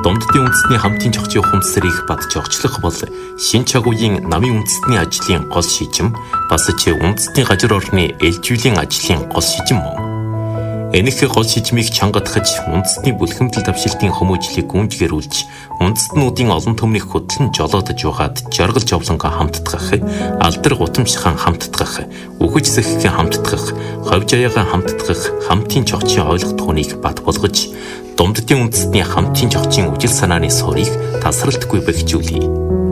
Дунддын үндэстний хамтын зохицын ухамсарыг бат жогчлох бол шин чагуугийн намын үндэстний ажлын гол шижим бас ч үндэстний газар орны ээлжүүлэн ажлын гол шижим мөн. Энэх гол шижмийг чангадахж үндэстний бүлхэмдэл давшилтын хүмүүжлийг гүнжгэрүүлж үндэстнүүдийн олон төмнийг хөдлөн жолоодож угаад жаргал жовлонго хамтдах, алдар гутамшхан хамтдах, үхэж сэхгэн хамтдах, ховж аяагаа хамтдах хамтын зохицын ойлгох хүнийг бат болгож Дунддын үндэстний хамтын зохицын үжил санааны суурийг тасралтгүй бэхжүүлье.